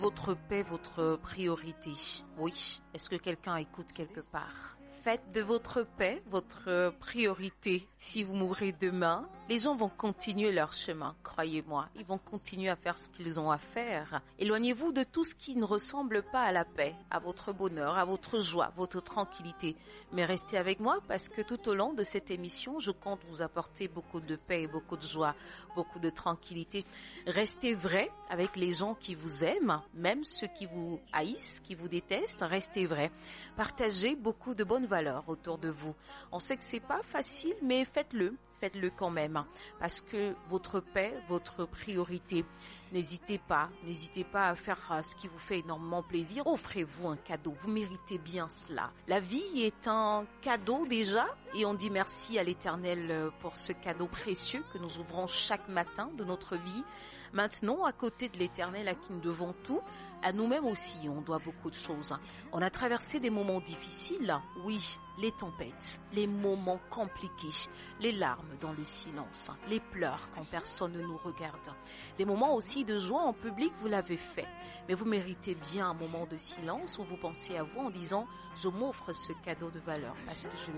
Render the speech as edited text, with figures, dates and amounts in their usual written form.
Votre paix, votre priorité. Oui. Est-ce que quelqu'un écoute quelque part? Faites de votre paix votre priorité. Si vous mourrez demain, les gens vont continuer leur chemin, croyez-moi. Ils vont continuer à faire ce qu'ils ont à faire. Éloignez-vous de tout ce qui ne ressemble pas à la paix, à votre bonheur, à votre joie, votre tranquillité. Mais restez avec moi parce que tout au long de cette émission, je compte vous apporter beaucoup de paix, beaucoup de joie, beaucoup de tranquillité. Restez vrai avec les gens qui vous aiment, même ceux qui vous haïssent, qui vous détestent. Restez vrai. Partagez beaucoup de bonnes valeurs autour de vous. On sait que c'est pas facile, mais faites-le quand même, parce que votre paix, votre priorité. N'hésitez pas à faire ce qui vous fait énormément plaisir. Offrez-vous un cadeau, vous méritez bien cela. La vie est un cadeau déjà, et on dit merci à l'Éternel pour ce cadeau précieux que nous ouvrons chaque matin de notre vie. Maintenant, à côté de l'Éternel à qui nous devons tout, à nous-mêmes aussi, on doit beaucoup de choses. On a traversé des moments difficiles, oui, les tempêtes, les moments compliqués, les larmes dans le silence, les pleurs quand personne ne nous regarde. Des moments aussi de joie en public, vous l'avez fait. Mais vous méritez bien un moment de silence où vous pensez à vous en disant « Je m'offre ce cadeau de valeur parce que je le mérite ».